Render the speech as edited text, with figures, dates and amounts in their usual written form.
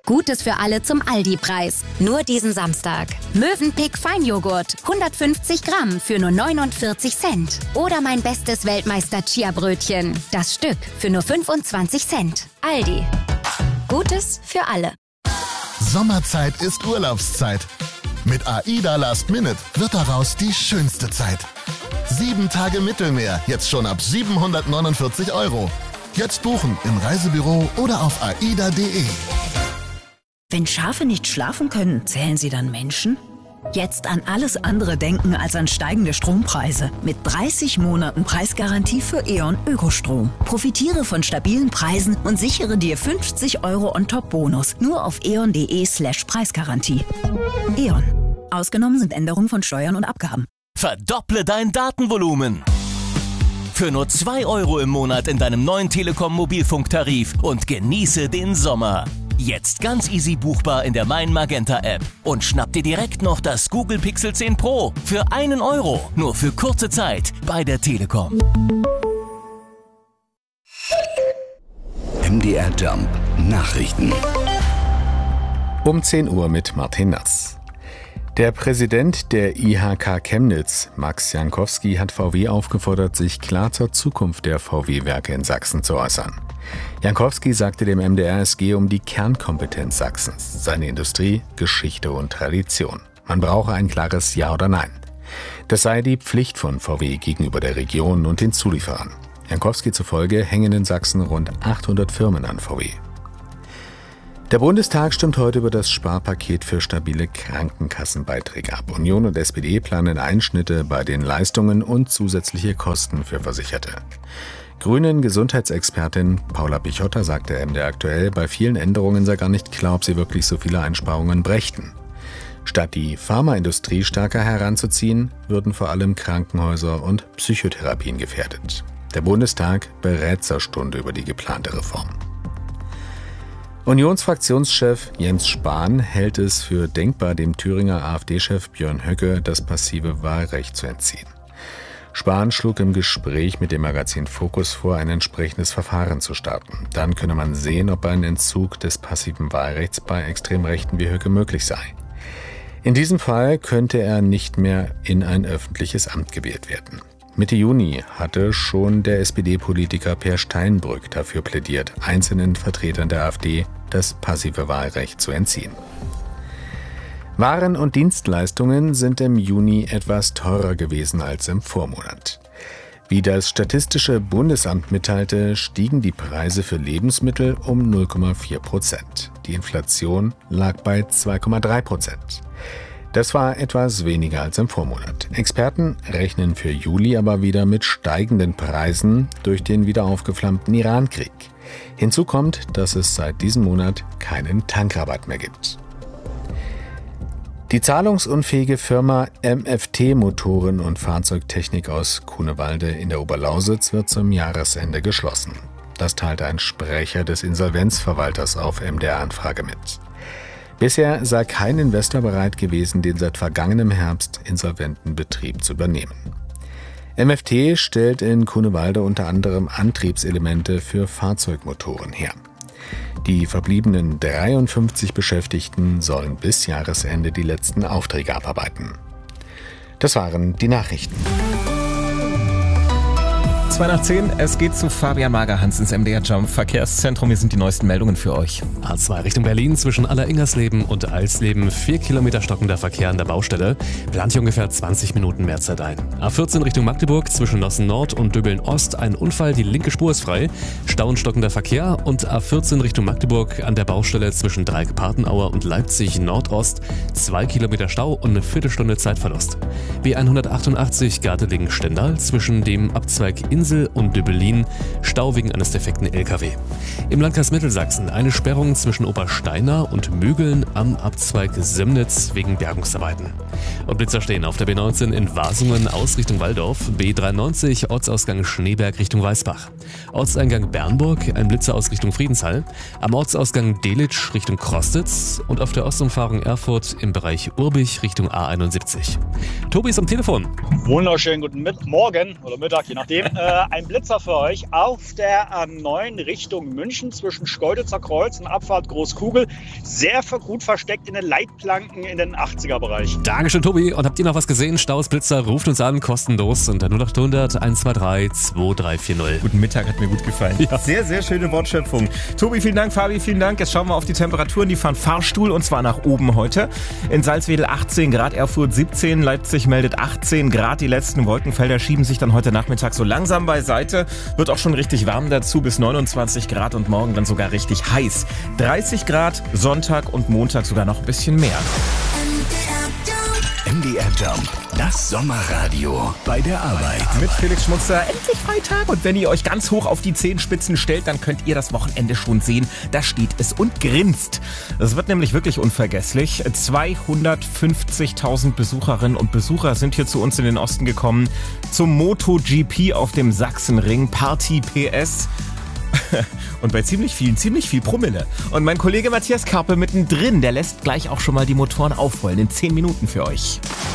Gutes für alle zum Aldi-Preis. Nur diesen Samstag. Mövenpick Feinjoghurt, 150 Gramm für nur 49 Cent. Oder mein bestes Weltmeister-Chia-Brötchen. Das Stück für nur 25 Cent. Aldi. Gutes für alle. Sommerzeit ist Urlaubszeit. Mit AIDA Last Minute wird daraus die schönste Zeit. 7 Tage Mittelmeer, jetzt schon ab 749 €. Jetzt buchen im Reisebüro oder auf aida.de. Wenn Schafe nicht schlafen können, zählen sie dann Menschen? Jetzt an alles andere denken als an steigende Strompreise. Mit 30 Monaten Preisgarantie für E.ON Ökostrom. Profitiere von stabilen Preisen und sichere dir 50 € on top Bonus. Nur auf eon.de/Preisgarantie. E.ON. Ausgenommen sind Änderungen von Steuern und Abgaben. Verdopple dein Datenvolumen. Für nur 2 € im Monat in deinem neuen Telekom-Mobilfunktarif und genieße den Sommer. Jetzt ganz easy buchbar in der Mein Magenta App. Und schnapp dir direkt noch das Google Pixel 10 Pro für 1 €. Nur für kurze Zeit bei der Telekom. MDR Jump Nachrichten. Um 10 Uhr mit Martin Nass. Der Präsident der IHK Chemnitz, Max Jankowski, hat VW aufgefordert, sich klar zur Zukunft der VW-Werke in Sachsen zu äußern. Jankowski sagte dem MDR, es gehe um die Kernkompetenz Sachsens, seine Industrie, Geschichte und Tradition. Man brauche ein klares Ja oder Nein. Das sei die Pflicht von VW gegenüber der Region und den Zulieferern. Jankowski zufolge hängen in Sachsen rund 800 Firmen an VW. Der Bundestag stimmt heute über das Sparpaket für stabile Krankenkassenbeiträge ab. Union und SPD planen Einschnitte bei den Leistungen und zusätzliche Kosten für Versicherte. Grünen-Gesundheitsexpertin Paula Pichotta sagte MDR aktuell, bei vielen Änderungen sei gar nicht klar, ob sie wirklich so viele Einsparungen brächten. Statt die Pharmaindustrie stärker heranzuziehen, würden vor allem Krankenhäuser und Psychotherapien gefährdet. Der Bundestag berät zur Stunde über die geplante Reform. Unionsfraktionschef Jens Spahn hält es für denkbar, dem Thüringer AfD-Chef Björn Höcke das passive Wahlrecht zu entziehen. Spahn schlug im Gespräch mit dem Magazin Focus vor, ein entsprechendes Verfahren zu starten. Dann könne man sehen, ob ein Entzug des passiven Wahlrechts bei Extremrechten wie Höcke möglich sei. In diesem Fall könnte er nicht mehr in ein öffentliches Amt gewählt werden. Mitte Juni hatte schon der SPD-Politiker Per Steinbrück dafür plädiert, einzelnen Vertretern der AfD das passive Wahlrecht zu entziehen. Waren und Dienstleistungen sind im Juni etwas teurer gewesen als im Vormonat. Wie das Statistische Bundesamt mitteilte, stiegen die Preise für Lebensmittel um 0,4%. Die Inflation lag bei 2,3%. Das war etwas weniger als im Vormonat. Experten rechnen für Juli aber wieder mit steigenden Preisen durch den wieder aufgeflammten Iran-Krieg. Hinzu kommt, dass es seit diesem Monat keinen Tankrabatt mehr gibt. Die zahlungsunfähige Firma MFT Motoren und Fahrzeugtechnik aus Grunewalde in der Oberlausitz wird zum Jahresende geschlossen. Das teilte ein Sprecher des Insolvenzverwalters auf MDR-Anfrage mit. Bisher sei kein Investor bereit gewesen, den seit vergangenem Herbst insolventen Betrieb zu übernehmen. MFT stellt in Grunewalde unter anderem Antriebselemente für Fahrzeugmotoren her. Die verbliebenen 53 Beschäftigten sollen bis Jahresende die letzten Aufträge abarbeiten. Das waren die Nachrichten. 2:10, es geht zu Fabian Magerhans ins MDR Jump Verkehrszentrum. Hier sind die neuesten Meldungen für euch. A2 Richtung Berlin zwischen Alleringersleben und Alsleben. 4 Kilometer stockender Verkehr an der Baustelle. Plant hier ungefähr 20 Minuten mehr Zeit ein. A14 Richtung Magdeburg zwischen Nossen Nord und Döbeln Ost. Ein Unfall, die linke Spur ist frei. Stau und stockender Verkehr. Und A14 Richtung Magdeburg an der Baustelle zwischen Dreieck-Partenauer und Leipzig Nordost. 2 Kilometer Stau und eine Viertelstunde Zeitverlust. B188 Gardelegen-Stendal zwischen dem Abzweig Insel und Döbelin, Stau wegen eines defekten LKW. Im Landkreis Mittelsachsen eine Sperrung zwischen Obersteinach und Mögeln am Abzweig Semnitz wegen Bergungsarbeiten. Und Blitzer stehen auf der B19 in Wasungen aus Richtung Walldorf, B93 Ortsausgang Schneeberg Richtung Weißbach. Ortseingang Bernburg, ein Blitzer aus Richtung Friedenshall, am Ortsausgang Delitzsch Richtung Krostitz und auf der Ostumfahrung Erfurt im Bereich Urbich Richtung A71. Tobi ist am Telefon. Wunderschönen guten Morgen oder Mittag, je nachdem. ein Blitzer für euch auf der A9 Richtung München zwischen Schkeuditzer Kreuz und Abfahrt Großkugel. Sehr gut versteckt in den Leitplanken in den 80er-Bereich. Dankeschön, Tobi. Und habt ihr noch was gesehen? Staus, Blitzer, ruft uns an, kostenlos unter 0800 123 2340. Guten Mittag, hat mir gut gefallen. Ja. Sehr, sehr schöne Wortschöpfung. Tobi, vielen Dank. Fabi, vielen Dank. Jetzt schauen wir auf die Temperaturen. Die fahren Fahrstuhl und zwar nach oben heute. In Salzwedel 18 Grad, Erfurt 17, Leipzig meldet 18 Grad. Die letzten Wolkenfelder schieben sich dann heute Nachmittag so langsam beiseite. Wird auch schon richtig warm dazu, bis 29 Grad und morgen dann sogar richtig heiß. 30 Grad, Sonntag und Montag sogar noch ein bisschen mehr. MDR Jump, das Sommerradio bei der Arbeit. Mit Felix Schmutzer, endlich Freitag. Und wenn ihr euch ganz hoch auf die Zehenspitzen stellt, dann könnt ihr das Wochenende schon sehen. Da steht es und grinst. Das wird nämlich wirklich unvergesslich. 250.000 Besucherinnen und Besucher sind hier zu uns in den Osten gekommen. Zum MotoGP auf dem Sachsenring. Party PS. Und bei ziemlich viel Promille. Und mein Kollege Matthias Karpe mittendrin, der lässt gleich auch schon mal die Motoren aufrollen in 10 Minuten für euch.